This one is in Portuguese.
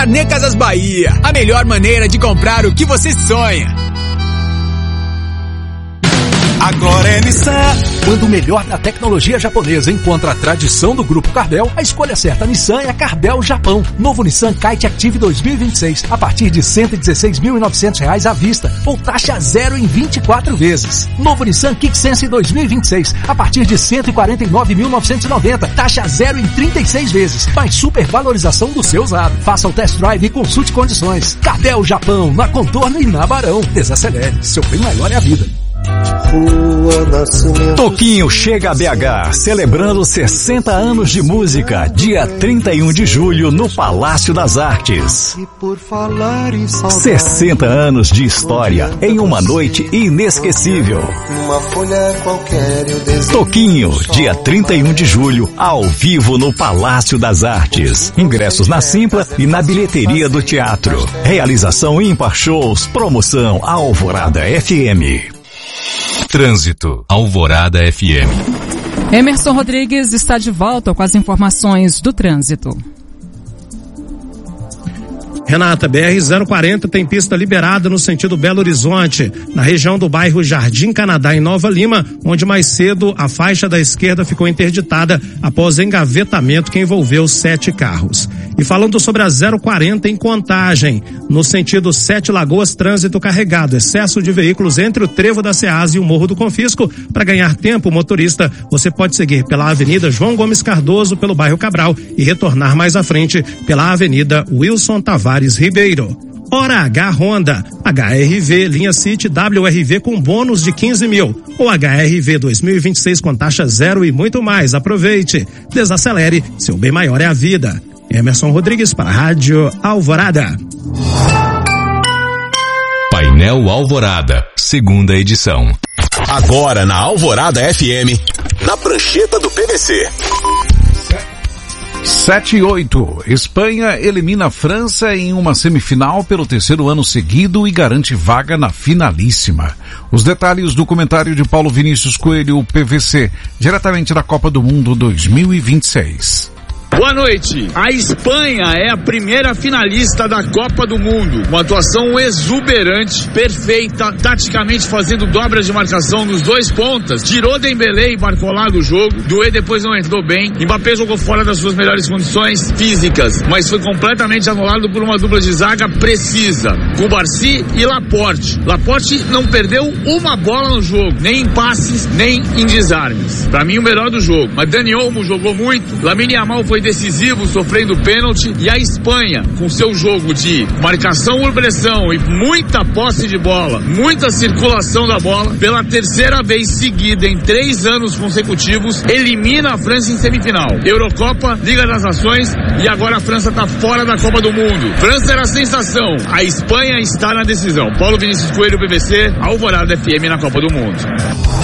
Carnê Casas Bahia, a melhor maneira de comprar o que você sonha. Agora é Nissan. Quando o melhor da tecnologia japonesa encontra a tradição do Grupo Carbel, a escolha certa Nissan é a Carbel Japão. Novo Nissan Kite Active 2026, a partir de R$ 116.900 à vista, ou taxa zero em 24 vezes. Novo Nissan Kick Sense 2026, a partir de R$ 149.990, taxa zero em 36 vezes, mais supervalorização do seu usado. Faça o test drive e consulte condições. Carbel Japão, na Contorno e na Barão. Desacelere, seu bem maior é a vida. Toquinho chega a BH, celebrando 60 anos de música, dia 31 de julho no Palácio das Artes. 60 anos de história em uma noite inesquecível. Toquinho, dia 31 de julho, ao vivo no Palácio das Artes. Ingressos na Simpla e na bilheteria do teatro. Realização Ímpar Shows, promoção Alvorada FM. Trânsito, Alvorada FM. Emerson Rodrigues está de volta com as informações do trânsito. Renata, BR-040 tem pista liberada no sentido Belo Horizonte, na região do bairro Jardim Canadá, em Nova Lima, onde mais cedo a faixa da esquerda ficou interditada após engavetamento que envolveu 7 carros. E falando sobre a 040 em Contagem, no sentido 7 Lagoas, trânsito carregado, excesso de veículos entre o Trevo da Ceasa e o Morro do Confisco. Para ganhar tempo, motorista, você pode seguir pela Avenida João Gomes Cardoso, pelo bairro Cabral, e retornar mais à frente pela Avenida Wilson Tavares Ribeiro. Hora H Honda, HRV linha City WRV com bônus de 15 mil, ou HRV 2026 com taxa zero e muito mais. Aproveite, desacelere, seu bem maior é a vida. Emerson Rodrigues para a Rádio Alvorada. Painel Alvorada, segunda edição. Agora na Alvorada FM, na prancheta do PVC. 7-8. Espanha elimina a França em uma semifinal pelo 3º ano seguido e garante vaga na finalíssima. Os detalhes do comentário de Paulo Vinícius Coelho, PVC, diretamente da Copa do Mundo 2026. Boa noite. A Espanha é a primeira finalista da Copa do Mundo. Uma atuação exuberante, perfeita, taticamente fazendo dobras de marcação nos dois pontas. Tirou Dembélé e Barcola do jogo. Doué depois não entrou bem. Mbappé jogou fora das suas melhores condições físicas, mas foi completamente anulado por uma dupla de zaga precisa. Cubarsí e Laporte. Laporte não perdeu uma bola no jogo, nem em passes, nem em desarmes. Pra mim o melhor do jogo. Mas Dani Olmo jogou muito. Lamine Yamal foi decisivo, sofrendo pênalti, e a Espanha, com seu jogo de marcação por pressão e muita posse de bola, muita circulação da bola, pela terceira vez seguida em 3 anos consecutivos, elimina a França em semifinal. Eurocopa, Liga das Nações, e agora a França está fora da Copa do Mundo. França era a sensação, a Espanha está na decisão. Paulo Vinícius Coelho, PVC, Alvorada FM na Copa do Mundo.